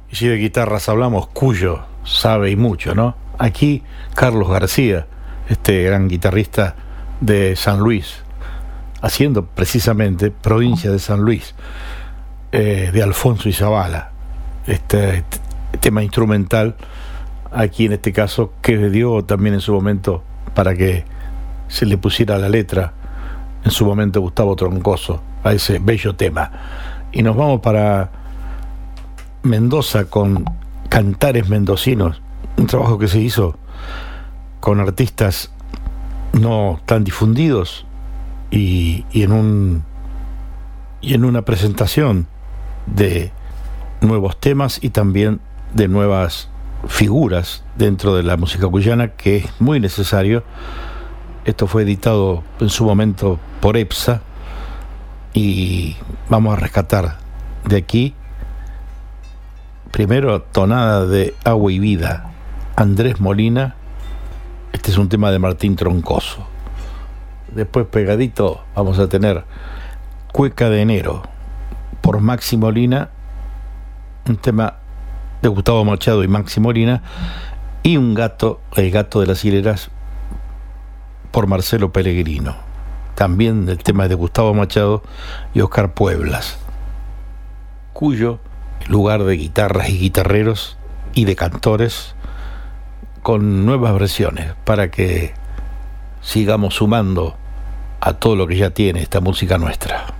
Y si de guitarras hablamos, Cuyo sabe y mucho, ¿no? Aquí Carlos García, este gran guitarrista de San Luis, haciendo precisamente provincia de San Luis, de Alfonso y Zavala, este tema instrumental, aquí en este caso, que dio también en su momento para que se le pusiera la letra, en su momento Gustavo Troncoso, a ese bello tema. Y nos vamos para Mendoza con Cantares Mendocinos, un trabajo que se hizo con artistas no tan difundidos y en una presentación de nuevos temas y también de nuevas figuras dentro de la música cuyana, que es muy necesario. Esto fue editado en su momento por EPSA y vamos a rescatar de aquí primero Tonada de Agua y Vida, Andrés Molina. Este es un tema de Martín Troncoso. Después pegadito vamos a tener Cueca de Enero por Maxi Molina, un tema de Gustavo Machado y Maxi Molina, y un gato, El gato de las hileras, por Marcelo Pellegrino. También el tema de Gustavo Machado y Oscar Pueblas. Cuyo lugar de guitarras y guitarreros y de cantores con nuevas versiones para que sigamos sumando a todo lo que ya tiene esta música nuestra.